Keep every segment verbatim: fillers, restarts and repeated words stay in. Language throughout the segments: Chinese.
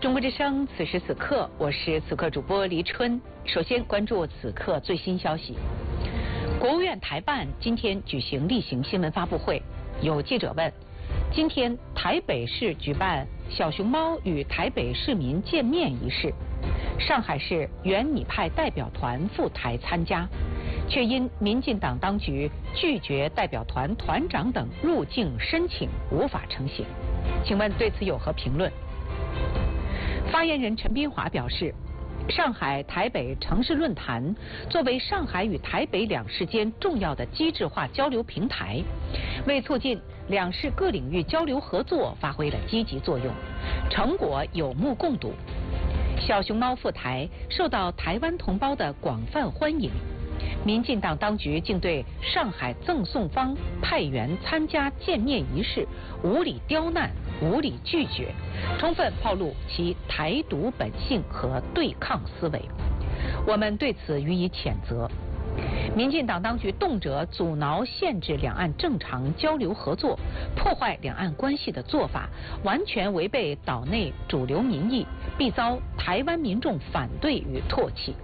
中国之声，此时此刻，我是此刻主播黎春。首先关注此刻最新消息。国务院台办今天举行例行新闻发布会，有记者问：今天台北市举办小熊猫与台北市民见面仪式，上海市原拟派代表团赴台参加，却因民进党当局拒绝代表团团长等入境申请，无法成行。请问对此有何评论？发言人陈斌华表示，上海台北城市论坛作为上海与台北两市间重要的机制化交流平台，为促进两市各领域交流合作发挥了积极作用，成果有目共睹。小熊猫赴台受到台湾同胞的广泛欢迎，民进党当局竟对上海赠送方派员参加见面仪式无理刁难、无理拒绝，充分暴露其台独本性和对抗思维。我们对此予以谴责。民进党当局动辄阻挠、限制两岸正常交流合作，破坏两岸关系的做法，完全违背岛内主流民意，必遭台湾民众反对与唾弃。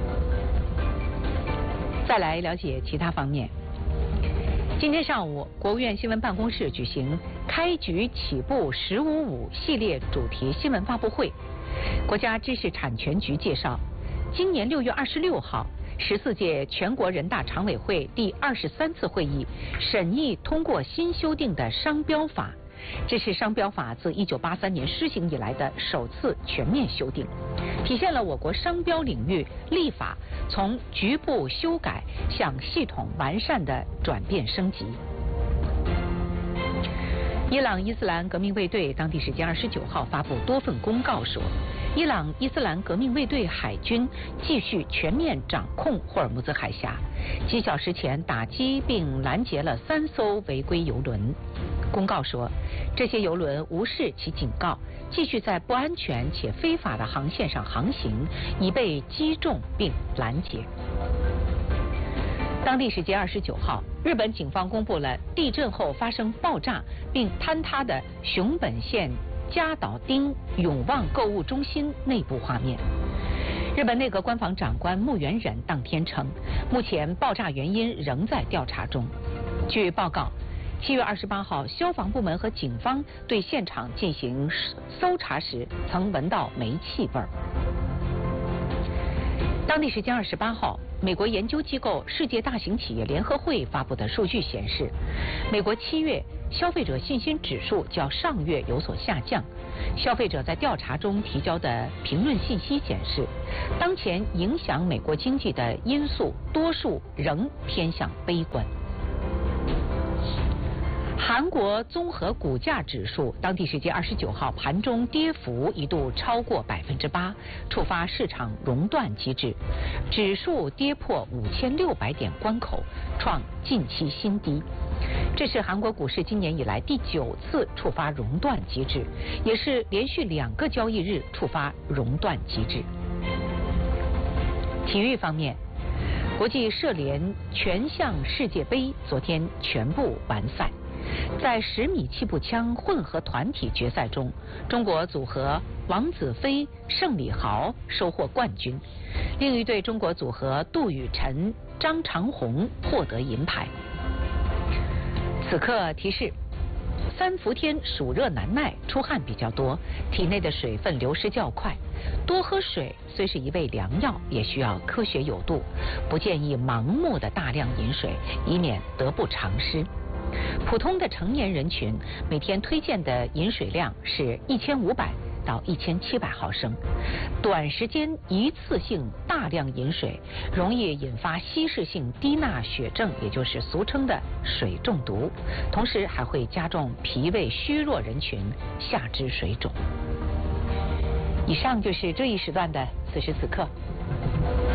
再来了解其他方面。今天上午，国务院新闻办公室举行开局起步十五五系列主题新闻发布会。国家知识产权局介绍，今年六月二十六号，十四届全国人大常委会第二十三次会议审议通过新修订的商标法。这是商标法自一九八三年施行以来的首次全面修订，体现了我国商标领域立法从局部修改向系统完善的转变升级。伊朗伊斯兰革命卫队当地时间二十九号发布多份公告说，伊朗伊斯兰革命卫队海军继续全面掌控霍尔木兹海峡，几小时前打击并拦截了三艘违规油轮。公告说，这些油轮无视其警告，继续在不安全且非法的航线上航行，已被击中并拦截。当地时间二十九号，日本警方公布了地震后发生爆炸并坍塌的熊本县加岛町永旺购物中心内部画面。日本内阁官房长官木原忍当天称，目前爆炸原因仍在调查中。据报告，七月二十八号，消防部门和警方对现场进行搜查时，曾闻到煤气味儿。当地时间二十八号，美国研究机构世界大型企业联合会发布的数据显示，美国七月消费者信心指数较上月有所下降。消费者在调查中提交的评论信息显示，当前影响美国经济的因素多数仍偏向悲观。韩国综合股价指数当地时间二十九号盘中跌幅一度超过百分之八，触发市场熔断机制，指数跌破五千六百点关口，创近期新低。这是韩国股市今年以来第九次触发熔断机制，也是连续两个交易日触发熔断机制。体育方面，国际射联全项世界杯昨天全部完赛。在十米气步枪混合团体决赛中，中国组合王子飞、盛礼豪收获冠军，另一对中国组合杜雨辰、张长虹获得银牌。此刻提示：三伏天暑热难耐，出汗比较多，体内的水分流失较快。多喝水虽是一味良药，也需要科学有度，不建议盲目的大量饮水，以免得不偿失。普通的成年人群每天推荐的饮水量是一千五百到一千七百毫升，短时间一次性大量饮水容易引发稀释性低钠血症，也就是俗称的水中毒，同时还会加重脾胃虚弱人群下肢水肿。以上就是这一时段的此时此刻。